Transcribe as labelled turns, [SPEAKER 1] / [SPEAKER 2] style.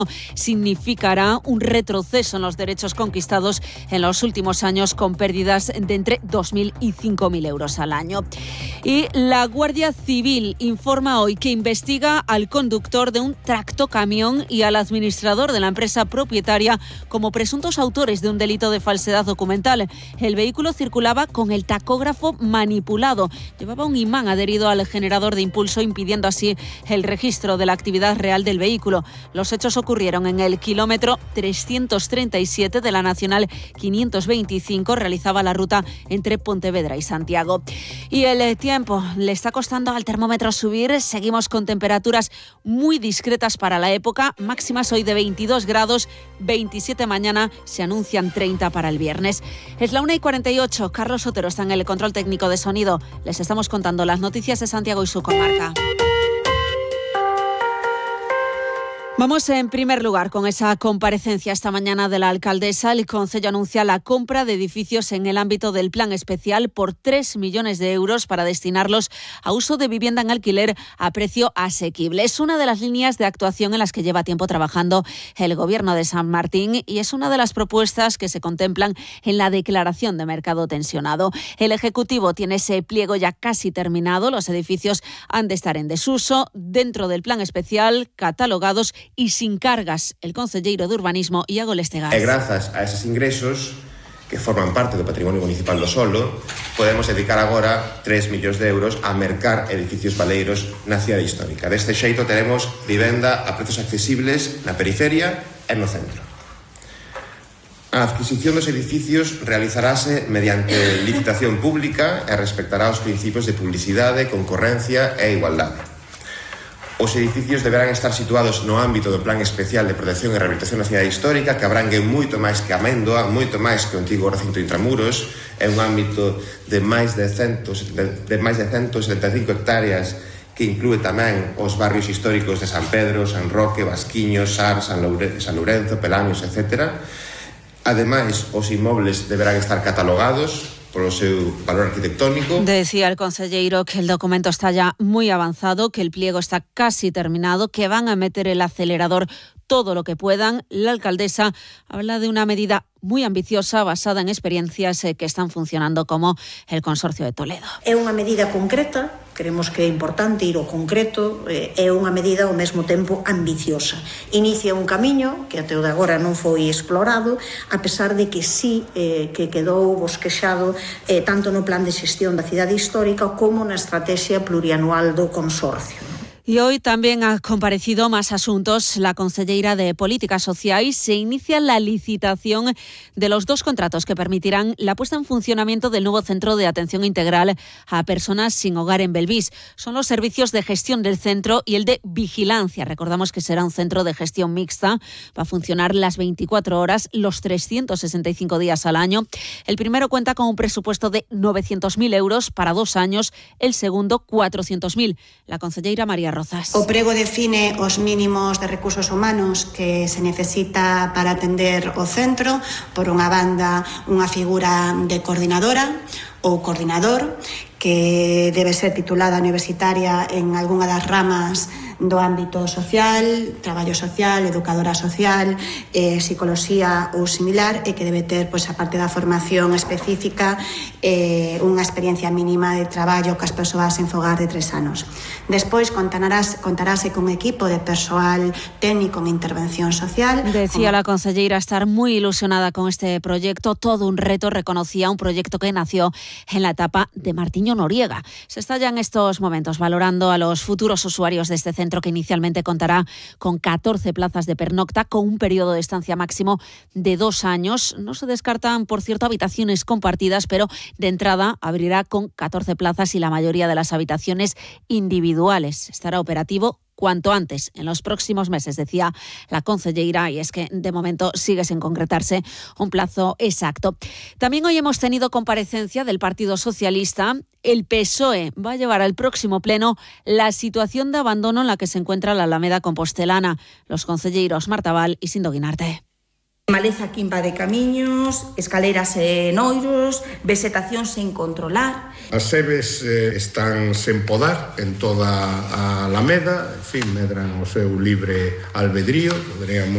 [SPEAKER 1] significará un retroceso en los derechos conquistados en los últimos años, con pérdidas de entre 2.000 y 5.000 euros al año. Y la Guardia Civil informa hoy que investiga al conductor de un tractocamión y al administrador de la empresa propietaria como presuntos autores de un delito de falsedad documental. El vehículo circulaba con el tacógrafo manipulado. Llevaba un imán adherido al generador de impulso, impidiendo así el registro de la actividad real del vehículo. Los hechos ocurrieron en el kilómetro 337 de la Nacional 525. Realizaba la ruta entre Pontevedra y Santiago. Y el tiempo le está costando al termómetro subir. Seguimos con temperaturas muy discretas para la época. Máximas hoy de 22 grados, 27 mañana. Se anuncian 30 para el viernes. Es la 1:48. Carlos Otero está en el control técnico de sonido. Les estamos contando las noticias de Santiago y su comarca. Vamos en primer lugar con esa comparecencia esta mañana de la alcaldesa. El concello anuncia la compra de edificios en el ámbito del plan especial por 3 millones de euros para destinarlos a uso de vivienda en alquiler a precio asequible. Es una de las líneas de actuación en las que lleva tiempo trabajando el Gobierno de San Martín y es una de las propuestas que se contemplan en la declaración de mercado tensionado. El Ejecutivo tiene ese pliego ya casi terminado. Los edificios han de estar en desuso, dentro del plan especial, catalogados y sin cargas. El concelleiro de Urbanismo, Iago Lestegas.
[SPEAKER 2] Grazas a esos ingresos que forman parte do patrimonio municipal do solo, podemos dedicar agora 3 millóns de euros a mercar edificios baleiros na cidade histórica. Deste xeito teremos vivenda a prezos accesibles na periferia e no centro. A adquisición dos edificios realizarase mediante licitación pública e respectará os principios de publicidade, concorrencia e igualdade. Os edificios deberán estar situados no ámbito do Plan Especial de Protección e Rehabilitación da Cidade Histórica, que abrangue moito máis que Améndoa, moito máis que o antigo recinto intramuros. É un ámbito de máis de 175 hectáreas que inclúe tamén os barrios históricos de San Pedro, San Roque, Vasquiño, Sar, San Lourenzo, Pelanios, etc. Ademais, os inmobles deberán estar catalogados por o seu valor arquitectónico.
[SPEAKER 1] Decía el concelleiro que el documento está ya muy avanzado, que el pliego está casi terminado, que van a meter el acelerador todo lo que puedan. La alcaldesa habla de una medida muy ambiciosa basada en experiencias que están funcionando, como el Consorcio de Toledo.
[SPEAKER 3] É unha medida concreta, creemos que é importante ir ao concreto, é unha medida ao mesmo tempo ambiciosa. Inicia un camiño que até o de agora non foi explorado, a pesar de que sí que quedou bosquexado tanto no plan de xestión da cidade histórica como na estrategia plurianual do Consorcio.
[SPEAKER 1] Y hoy también ha comparecido más asuntos. La concelleira de Políticas Sociais. Se inicia la licitación de los 2 contratos que permitirán la puesta en funcionamiento del nuevo centro de atención integral a personas sin hogar en Belvís. Son los servicios de gestión del centro y el de vigilancia. Recordamos que será un centro de gestión mixta. Va a funcionar las 24 horas, los 365 días al año. El primero cuenta con un presupuesto de 900.000 euros para 2 años. El segundo, 400.000. La concelleira María Rozas.
[SPEAKER 4] O prego define os mínimos de recursos humanos que se necesita para atender o centro. Por unha banda, unha figura de coordinadora ou coordinador que debe ser titulada universitaria en algunha das ramas do ámbito social, traballo social, educadora social, psicoloxía ou similar, e que debe ter, pois, a parte da formación específica, unha experiencia mínima de traballo cas persoas en fogar de 3 anos. Despois contarase con un equipo de persoal técnico en intervención social.
[SPEAKER 1] Decía la concelleira estar muy ilusionada con este proyecto, todo un reto. Reconocía un proyecto que nació en la etapa de Martiño Noriega. Se está ya en estos momentos valorando a los futuros usuarios de este centro, que inicialmente contará con 14 plazas de pernocta, con un periodo de estancia máximo de 2 años. No se descartan, por cierto, habitaciones compartidas, pero de entrada abrirá con 14 plazas y la mayoría de las habitaciones individuales. Estará operativo cuanto antes, en los próximos meses, decía la concelleira, y es que de momento sigue sin concretarse un plazo exacto. También hoy hemos tenido comparecencia del Partido Socialista. El PSOE va a llevar al próximo pleno la situación de abandono en la que se encuentra la Alameda Compostelana. Los concelleiros Marta Val y Sindo Guinarte.
[SPEAKER 5] Maleza que invade camiños, escaleras en oiros, vegetación sen controlar.
[SPEAKER 6] As sebes están sen podar en toda a Alameda, en fin, medran o seu libre albedrío, poderíamos